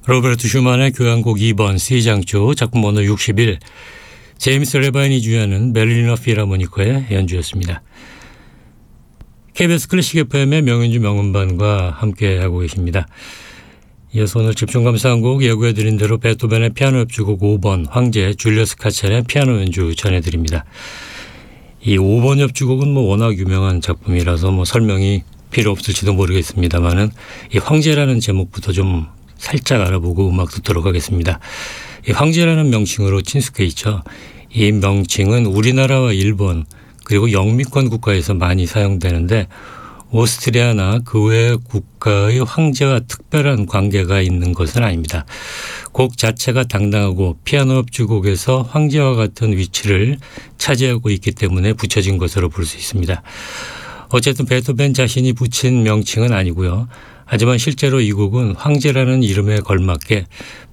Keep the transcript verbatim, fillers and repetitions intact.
로베르트 슈만의 교향곡 이 번 C장조 작품 번호 육십일, 제임스 레바인이 주연하는 베를리너 필하모니커의 연주였습니다. 케이비에스 클래식 에프엠의 명연주 명음반과 함께하고 계십니다. 이어서 오늘 집중 감상한 곡 예고해드린 대로 베토벤의 피아노 협주곡 오 번 황제 줄리어스 카첼의 피아노 연주 전해드립니다. 이 오 번 협주곡은 뭐 워낙 유명한 작품이라서 뭐 설명이 필요 없을지도 모르겠습니다만은 이 황제라는 제목부터 좀 살짝 알아보고 음악 듣도록 하겠습니다. 이 황제라는 명칭으로 친숙해 있죠. 이 명칭은 우리나라와 일본 그리고 영미권 국가에서 많이 사용되는데 오스트리아나 그 외 국가의 황제와 특별한 관계가 있는 것은 아닙니다. 곡 자체가 당당하고 피아노 협주곡에서 황제와 같은 위치를 차지하고 있기 때문에 붙여진 것으로 볼 수 있습니다. 어쨌든 베토벤 자신이 붙인 명칭은 아니고요. 하지만 실제로 이 곡은 황제라는 이름에 걸맞게